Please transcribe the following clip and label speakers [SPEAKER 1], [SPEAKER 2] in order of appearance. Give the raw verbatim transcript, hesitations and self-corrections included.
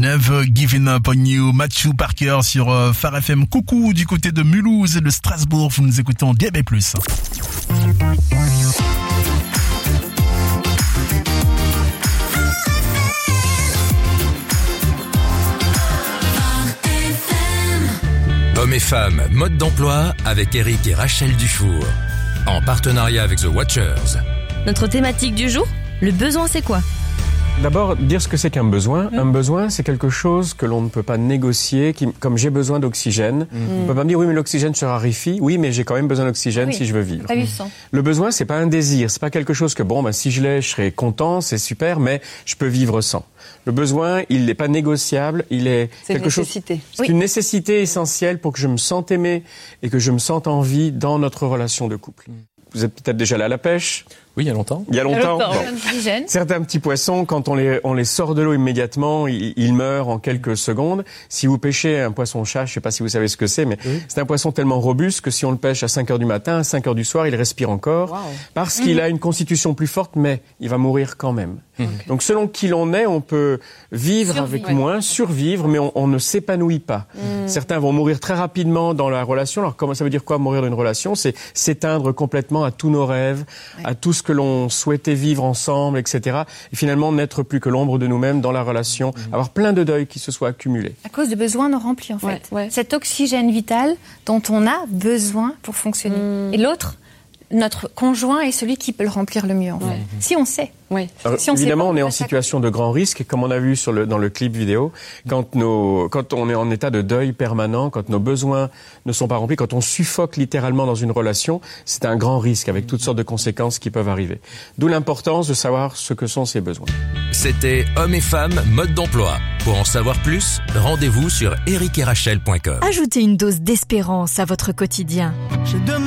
[SPEAKER 1] Never Giving Up on You, Matthew Parker sur euh, Phare F M. Coucou du côté de Mulhouse et de Strasbourg, vous nous écoutez en D A B plus.
[SPEAKER 2] Hommes et femmes, mode d'emploi avec Eric et Rachel Dufour. En partenariat avec The Watchers.
[SPEAKER 3] Notre thématique du jour, le besoin c'est quoi ?
[SPEAKER 4] D'abord, dire ce que c'est qu'un besoin. Mmh. Un besoin, c'est quelque chose que l'on ne peut pas négocier, qui, comme j'ai besoin d'oxygène. Mmh. On ne peut pas me dire, oui, mais l'oxygène se raréfie. Oui, mais j'ai quand même besoin d'oxygène oui. si je veux vivre.
[SPEAKER 3] Mmh.
[SPEAKER 4] Le besoin, c'est pas un désir. C'est pas quelque chose que, bon, ben, si je l'ai, je serai content, c'est super, mais je peux vivre sans. Le besoin, il n'est pas négociable, il est
[SPEAKER 5] c'est
[SPEAKER 4] quelque
[SPEAKER 5] une
[SPEAKER 4] chose.
[SPEAKER 5] Nécessité.
[SPEAKER 4] C'est
[SPEAKER 3] oui.
[SPEAKER 4] une nécessité essentielle pour que je me sente aimé et que je me sente en vie dans notre relation de couple. Vous êtes peut-être déjà allé à la pêche.
[SPEAKER 6] Oui, il y a longtemps.
[SPEAKER 4] Il y a longtemps.
[SPEAKER 3] Bon.
[SPEAKER 4] Bon. Certains petits poissons, quand on les, on les sort de l'eau immédiatement, ils, ils meurent en quelques secondes. Si vous pêchez un poisson-chat, je ne sais pas si vous savez ce que c'est, mais oui. c'est un poisson tellement robuste que si on le pêche à cinq heures du matin, à cinq heures du soir, il respire encore. Wow. Parce mmh. qu'il a une constitution plus forte, mais il va mourir quand même. Mmh. Donc selon qui l'on est, on peut vivre survivre, avec ouais. moins, survivre, mais on, on ne s'épanouit pas. Mmh. Certains vont mourir très rapidement dans la relation. Alors comment ça veut dire quoi mourir dans une relation ? C'est s'éteindre complètement à tous nos rêves, ouais. à tout ce que l'on souhaitait vivre ensemble, et cetera. Et finalement, n'être plus que l'ombre de nous-mêmes dans la relation, mmh. avoir plein de deuils qui se soient accumulés.
[SPEAKER 7] À cause de besoins non remplis, en fait.
[SPEAKER 5] Ouais, ouais.
[SPEAKER 7] Cet oxygène vital dont on a besoin pour fonctionner. Mmh. Et l'autre, notre conjoint est celui qui peut le remplir le mieux, en ouais. fait. Si on sait.
[SPEAKER 5] Oui.
[SPEAKER 4] Alors,
[SPEAKER 7] si on
[SPEAKER 4] évidemment,
[SPEAKER 7] pas,
[SPEAKER 4] on est en situation de grand risque, comme on a vu sur le, dans le clip vidéo, quand, nos, quand on est en état de deuil permanent, quand nos besoins ne sont pas remplis, quand on suffoque littéralement dans une relation, c'est un grand risque avec toutes sortes de conséquences qui peuvent arriver. D'où l'importance de savoir ce que sont ces besoins.
[SPEAKER 2] C'était Hommes et femmes, mode d'emploi. Pour en savoir plus, rendez-vous sur eric et rachel point com.
[SPEAKER 8] Ajoutez une dose d'espérance à votre quotidien.
[SPEAKER 1] Je